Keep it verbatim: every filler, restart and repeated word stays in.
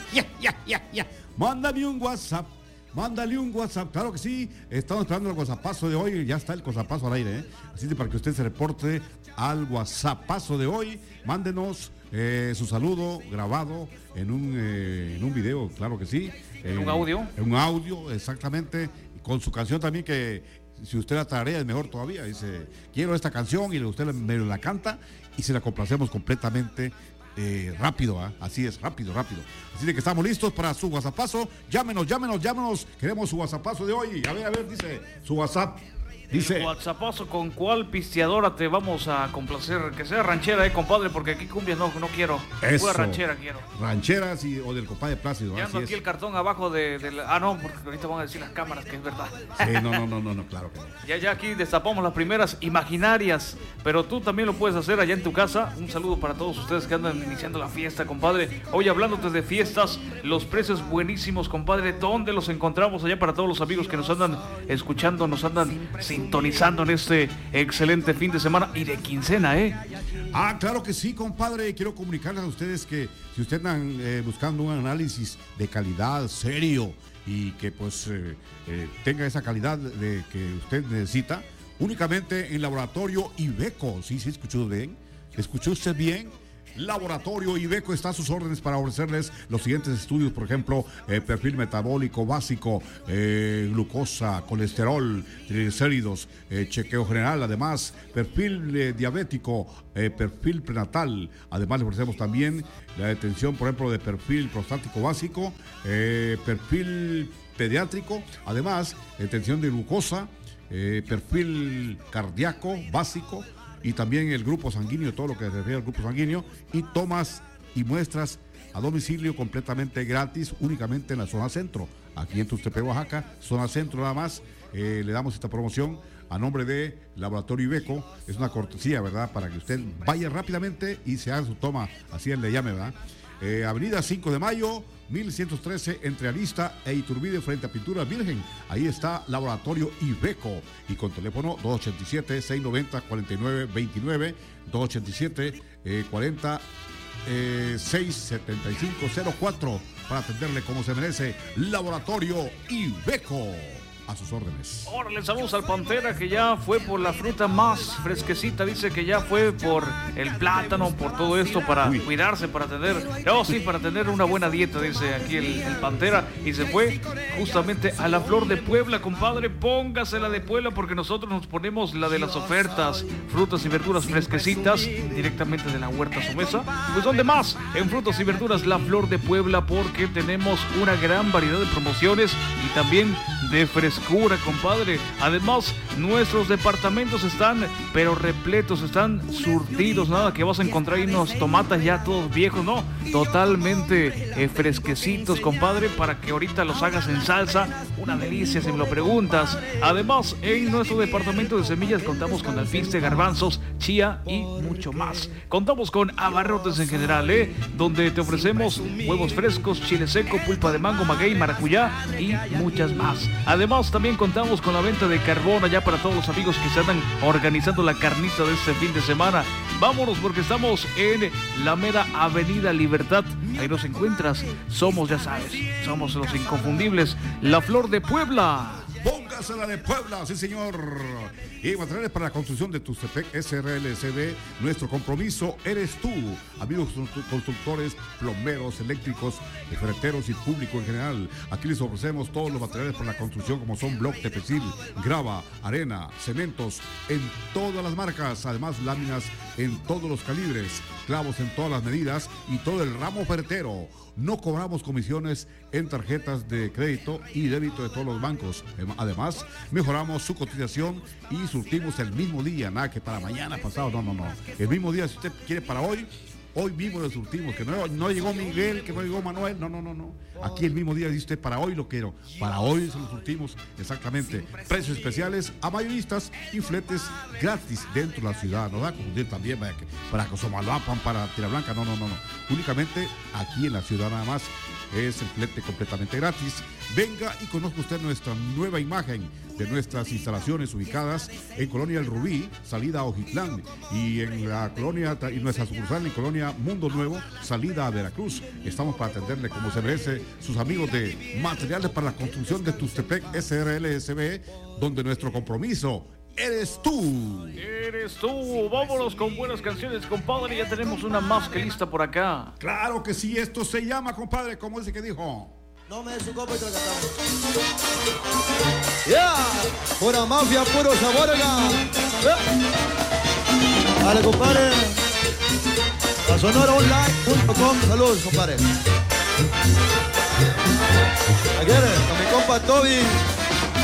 ya, ya, ya, ya. Mándame un WhatsApp. Mándale un WhatsApp, claro que sí. Estamos esperando el WhatsAppazo de hoy. Ya está el WhatsAppazo al aire, ¿eh? Así que para que usted se reporte al WhatsAppazo de hoy, mándenos eh, su saludo grabado en un, eh, en un video, claro que sí. ¿En un audio? En un audio, exactamente. Con su canción también, que si usted la tarea es mejor todavía. Dice, quiero esta canción, y usted me la canta y se la complacemos completamente. Eh, rápido, ¿eh? Así es, rápido, rápido. Así de que estamos listos para su WhatsAppazo. Llámenos, llámenos, llámenos. Queremos su WhatsAppazo de hoy. A ver, a ver, dice su WhatsApp. Dice, el WhatsAppazo, ¿con cuál pisteadora te vamos a complacer? Que sea ranchera, eh, compadre, porque aquí cumbia no, no quiero. Eso. Pura ranchera quiero. Rancheras y, o del compadre Plácido. Ya así ando aquí es. el cartón abajo de, de la... Ah, no, porque ahorita van a decir las cámaras que es verdad. Sí, no, no, no, no, no, claro que no. Ya, ya aquí destapamos las primeras imaginarias, pero tú también lo puedes hacer allá en tu casa. Un saludo para todos ustedes que andan iniciando la fiesta, compadre. Hoy hablándote de fiestas, los precios buenísimos, compadre. ¿Dónde los encontramos allá para todos los amigos que nos andan escuchando, nos andan sintonizando en este excelente fin de semana y de quincena, eh? Ah, claro que sí, compadre. Quiero comunicarles a ustedes que si ustedes están eh, buscando un análisis de calidad serio y que pues eh, eh, tenga esa calidad de que usted necesita, únicamente en Laboratorio Iveco. Sí, sí, escuchó bien. ¿Escuchó usted bien? Laboratorio Iveco está a sus órdenes para ofrecerles los siguientes estudios, por ejemplo, eh, perfil metabólico básico, eh, glucosa, colesterol, triglicéridos, eh, chequeo general, además, perfil eh, diabético, eh, perfil prenatal. Además, le ofrecemos también la detención, por ejemplo, de perfil prostático básico, eh, perfil pediátrico, además, detención de glucosa, eh, perfil cardíaco básico, y también el grupo sanguíneo, todo lo que se refiere al grupo sanguíneo, y tomas y muestras a domicilio completamente gratis, únicamente en la zona centro, aquí en Tuxtepec, Oaxaca, zona centro nada más. Eh, le damos esta promoción a nombre de Laboratorio Iveco. Es una cortesía, ¿verdad?, para que usted vaya rápidamente y se haga su toma, así él le llame, ¿verdad? Eh, Avenida cinco de mayo, mil ciento trece, entre Arista e Iturbide, frente a Pintura Virgen. Ahí está Laboratorio Iveco. Y con teléfono dos ocho siete, seis nueve cero, cuatro nueve dos nueve, dos ocho siete, cuarenta, seis setenta y cinco cero cuatro, para atenderle como se merece. Laboratorio Iveco. A sus órdenes. Órale, saludos al Pantera, que ya fue por la fruta más fresquecita. Dice que ya fue por el plátano, por todo esto, para Uy. cuidarse, para tener, no, sí, para tener una buena dieta, dice aquí el, el Pantera. Y se fue justamente a la Flor de Puebla, compadre. Póngase la de Puebla, porque nosotros nos ponemos la de las ofertas, frutas y verduras fresquecitas, directamente de la huerta a su mesa. Pues ¿dónde más? En frutas y verduras, la Flor de Puebla, porque tenemos una gran variedad de promociones y también de frescura, compadre. Además, nuestros departamentos están, pero repletos, están surtidos. Nada que vas a encontrar ahí unos tomates ya todos viejos, no, totalmente eh, fresquecitos, compadre, para que ahorita los hagas en salsa. Una delicia, si me lo preguntas. Además, en nuestro departamento de semillas contamos con alpiste, garbanzos, chía y mucho más. Contamos con abarrotes en general, ¿eh? Donde te ofrecemos huevos frescos, chile seco, pulpa de mango, maguey, maracuyá y muchas más. Además, también contamos con la venta de carbón allá para todos los amigos que se andan organizando la carnita de este fin de semana. Vámonos, porque estamos en la mera Avenida Libertad. Ahí nos encuentras. Somos, ya sabes, somos los inconfundibles, la Flor de Puebla. Póngase la de Puebla, sí señor. Y materiales para la construcción de Tuxtepec S R L C B. Nuestro compromiso eres tú. Amigos constructores, plomeros, eléctricos, ferreteros y público en general. Aquí les ofrecemos todos los materiales para la construcción, como son bloc, tepesil, grava, arena, cementos en todas las marcas. Además, láminas en todos los calibres, clavos en todas las medidas y todo el ramo ferretero. No cobramos comisiones en tarjetas de crédito y débito de todos los bancos. Además, mejoramos su cotización y surtimos el mismo día, nada que para mañana, pasado, no, no, no. El mismo día, si usted quiere para hoy, hoy mismo le surtimos, que no, no llegó Miguel, que no llegó Manuel, no, no, no, no. Aquí el mismo día dice usted, para hoy lo quiero, para hoy se lo surtimos, exactamente. Precios especiales a mayoristas y fletes gratis dentro de la ciudad, no da a confundir también para que, para que Somalapan, para Tierra Blanca, no, no, no, no. Únicamente aquí en la ciudad nada más es el flete completamente gratis. Venga y conozca usted nuestra nueva imagen de nuestras instalaciones ubicadas en Colonia El Rubí, salida a Ojitlán, y en la colonia, y nuestra sucursal en Colonia Colonia Mundo Nuevo, salida a Veracruz. Estamos para atenderle como se merece sus amigos de Materiales para la Construcción de Tustepec S R L S B, donde nuestro compromiso eres tú. Eres tú. Vámonos con buenas canciones, compadre. Ya tenemos una más que lista por acá. Claro que sí, esto se llama, compadre, como dice que dijo. No me des su copa y te la cantamos. Yeah, pura mafia, puro sabor, oiga. Yeah. Dale, compadre. A sonora online punto com. Saludos, compadre. Ayer, con mi compa Toby.